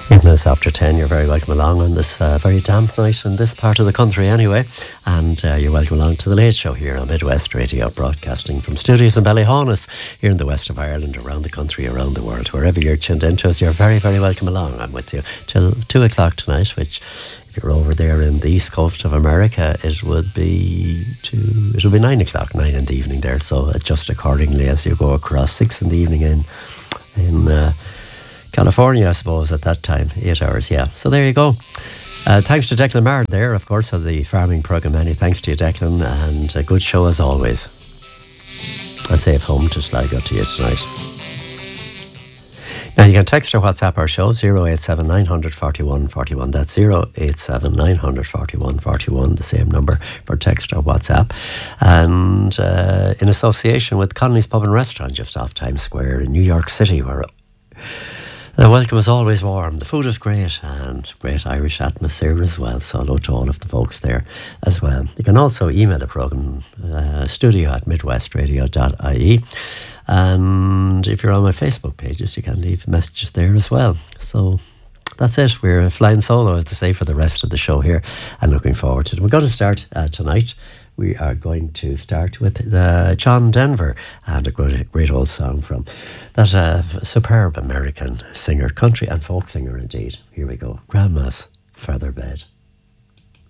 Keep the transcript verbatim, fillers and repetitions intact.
Even as after ten, you're very welcome along on this uh, very damp night in this part of the country anyway. And uh, you're welcome along to the Late Show here on Midwest Radio, broadcasting from studios in Ballyhaunis, here in the west of Ireland, around the country, around the world. Wherever you're tuned into us, you're very, very welcome along. I'm with you till two o'clock tonight, which, if you're over there in the east coast of America, it would be two, it would be nine o'clock, nine in the evening there. So adjust accordingly as you go across. Six in the evening in, in uh, California, I suppose, at that time. Eight hours, yeah. So there you go. Uh, thanks to Declan Mard there, of course, for the farming programme. Many thanks to you, Declan, and a good show as always. And safe home to Sligo to you tonight. Now, you can text or WhatsApp our show, zero eight seven nine hundred forty-one forty-one. That's zero eight seven nine hundred forty-one forty-one, the same number for text or WhatsApp. And uh, in association with Connolly's Pub and Restaurant, just off Times Square in New York City, where the welcome is always warm. The food is great, and great Irish atmosphere as well. So hello to all of the folks there as well. You can also email the programme, uh, studio at midwestradio dot I E. And if you're on my Facebook pages, you can leave messages there as well. So that's it. We're flying solo, as to say, for the rest of the show here, and looking forward to it. We're going to start uh, tonight. We are going to start with uh, John Denver and a great, great old song from that uh, superb American singer, country and folk singer indeed. Here we go. Grandma's Feather Bed.